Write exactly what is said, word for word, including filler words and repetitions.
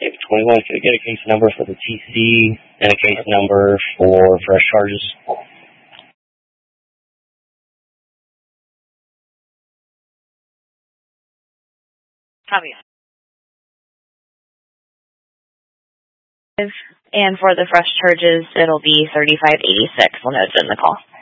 twenty-one, could I get a case number for the T C and a case number for fresh charges? Copy. And for the fresh charges, it'll be thirty-five eighty-six when it's in the call.